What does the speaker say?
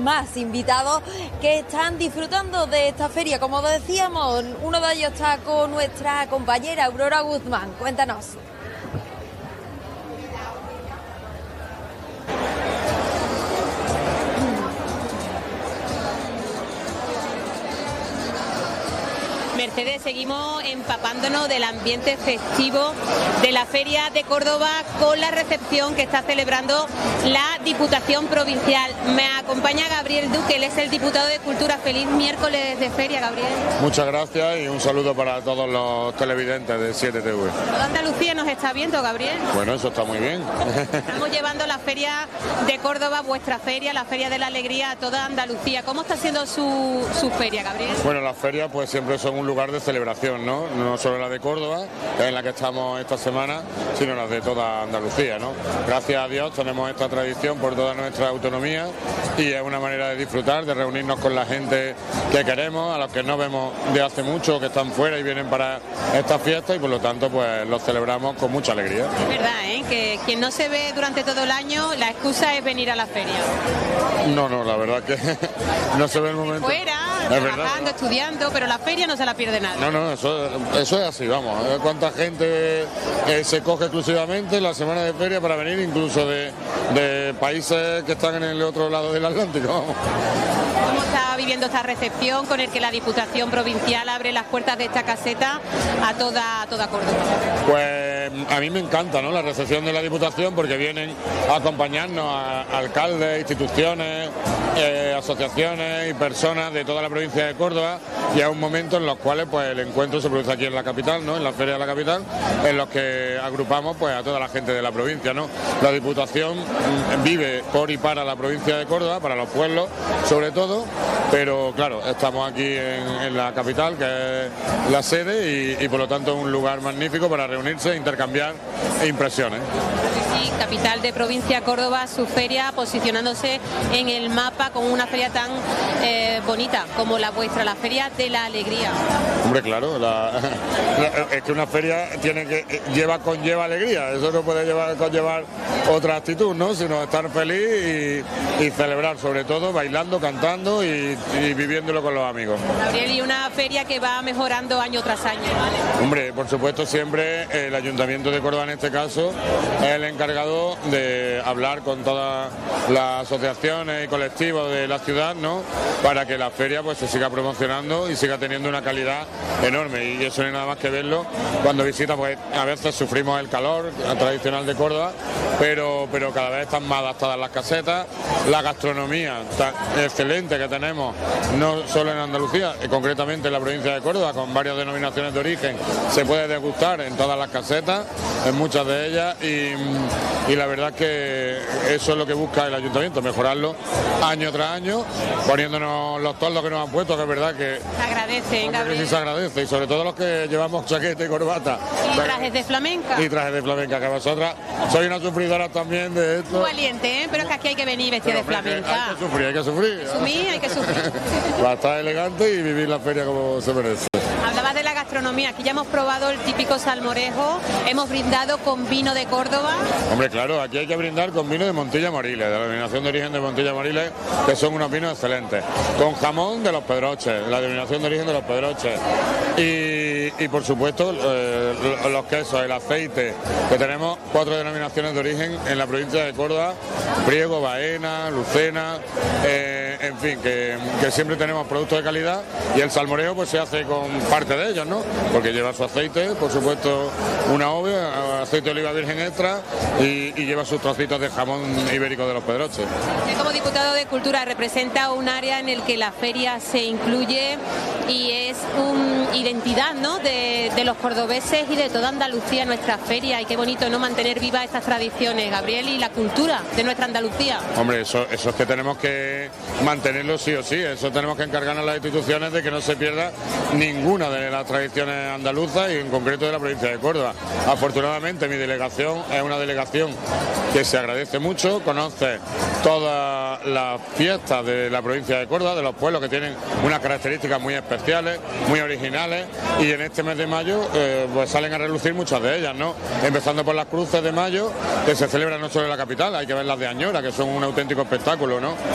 más invitados que están disfrutando de esta feria. Como decíamos, uno de ellos está con nuestra compañera Aurora Guzmán. Cuéntanos. Mercedes, seguimos empapándonos del ambiente festivo de la Feria de Córdoba con la recepción que está celebrando la Diputación Provincial. Me acompaña Gabriel Duque, él es el diputado de Cultura. Feliz miércoles de feria, Gabriel. Muchas gracias y un saludo para todos los televidentes de 7TV. Toda Andalucía nos está viendo, Gabriel. Bueno, eso está muy bien. Estamos llevando la Feria de Córdoba, vuestra feria, la Feria de la Alegría, a toda Andalucía. ¿Cómo está siendo su feria, Gabriel? Bueno, las ferias pues siempre son un lugar de celebración, ¿no? No solo la de Córdoba, en la que estamos esta semana, sino las de toda Andalucía, ¿no? Gracias a Dios tenemos esta tradición por toda nuestra autonomía y es una manera de disfrutar, de reunirnos con la gente que queremos, a los que no vemos de hace mucho, que están fuera y vienen para esta fiesta y por lo tanto pues los celebramos con mucha alegría. Es verdad, que quien no se ve durante todo el año, la excusa es venir a la feria. No, la verdad que no se ve el momento. Fuera, trabajando, estudiando, pero la feria no se la pierde nada. No, eso es así, vamos. Cuánta gente se coge exclusivamente la semana de feria para venir, incluso de países que están en el otro lado del Atlántico, vamos. ¿Cómo está viviendo esta recepción con el que la Diputación Provincial abre las puertas de esta caseta a toda Córdoba? Pues a mí me encanta, ¿no?, la recepción de la Diputación, porque vienen a acompañarnos a alcaldes, instituciones, asociaciones y personas de toda la provincia de Córdoba, y es un momento en los cuales pues el encuentro se produce aquí en la capital, ¿no?, en la Feria de la Capital, en los que agrupamos pues a toda la gente de la provincia, ¿no? La Diputación vive por y para la provincia de Córdoba, para los pueblos sobre todo, pero claro, estamos aquí en la capital, que es la sede, y por lo tanto es un lugar magnífico para reunirse e intercambiar impresiones. Sí, capital de provincia Córdoba, su feria posicionándose en el mapa con una feria tan bonita como la vuestra, la Feria de la Alegría. Hombre, claro, es que una feria conlleva alegría, eso no puede conllevar otra actitud, ¿no?, sino estar feliz y celebrar, sobre todo bailando, cantando y viviéndolo con los amigos. Gabriel, y una feria que va mejorando año tras año, ¿vale? Hombre, por supuesto, siempre el Ayuntamiento de Córdoba en este caso es el encargado de hablar con todas las asociaciones y colectivos de la ciudad, ¿no?, para que la feria pues se siga promocionando y siga teniendo una calidad enorme, y eso no hay nada más que verlo cuando visita, pues a veces sufrimos el calor tradicional de Córdoba, pero cada vez están más adaptadas las casetas, la gastronomía tan excelente que tenemos, no solo en Andalucía, concretamente en la provincia de Córdoba, con varias denominaciones de origen, se puede degustar en todas las casetas, en muchas de ellas, y la verdad que eso es lo que busca el Ayuntamiento, mejorarlo año tras año, poniéndonos los toldos que nos han puesto, que es verdad que se agradece, Gabriel. Sí, se agradece, y sobre todo los que llevamos chaqueta y corbata. Y trajes de flamenca. Y trajes de flamenca, que vosotras sois una sufridora también de esto. Muy valiente, pero es que aquí hay que venir vestida de flamenca. Hay que sufrir, hay que sufrir. Hay que sufrir. Va a estar elegante y vivir la feria como se merece. Hablabas de la gastronomía, aquí ya hemos probado el típico salmorejo, hemos brindado con vino de Córdoba. Hombre, claro, aquí hay que brindar con vino de Montilla Moriles, de la denominación de origen de Montilla Moriles, que son unos vinos excelentes, con jamón de los Pedroches, la denominación de origen de los Pedroches, y por supuesto los quesos, el aceite, que tenemos 4 denominaciones de origen en la provincia de Córdoba: Priego, Baena, Lucena, en fin, que siempre tenemos productos de calidad, y el salmorejo pues se hace con parte de ellos, ¿no?, porque lleva su aceite, por supuesto una ove, aceite de oliva virgen extra, y lleva sus trocitos de jamón ibérico de los Pedroches. Usted, como diputado de Cultura, representa un área en el que la feria se incluye y es una identidad, ¿no?, de los cordobeses y de toda Andalucía, nuestra feria, y qué bonito, ¿no?, mantener vivas estas tradiciones, Gabriel, y la cultura de nuestra Andalucía. Hombre, eso es que tenemos que mantenerlo sí o sí, eso tenemos que encargarnos las instituciones de que no se pierda ninguna de las tradiciones andaluzas, y en concreto de la provincia de Córdoba. Afortunadamente mi delegación es una delegación que se agradece mucho, conoce todas las fiestas de la provincia de Córdoba, de los pueblos que tienen unas características muy especiales, muy originales, y en este mes de mayo pues salen a relucir muchas de ellas, ¿no? Empezando por las cruces de mayo, que se celebran no solo en la capital, hay que ver las de Añora, que son un auténtico espectáculo, ¿no?